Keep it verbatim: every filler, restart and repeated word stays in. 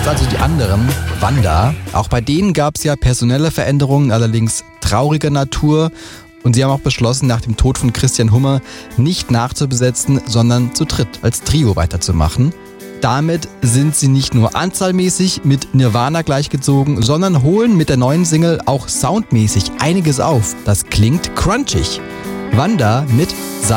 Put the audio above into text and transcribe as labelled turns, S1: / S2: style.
S1: also die anderen, Wanda. Auch bei denen gab es ja personelle Veränderungen, allerdings trauriger Natur. Und sie haben auch beschlossen, nach dem Tod von Christian Hummer nicht nachzubesetzen, sondern zu dritt als Trio weiterzumachen. Damit sind sie nicht nur anzahlmäßig mit Nirvana gleichgezogen, sondern holen mit der neuen Single auch soundmäßig einiges auf. Das klingt crunchig. Wanda mit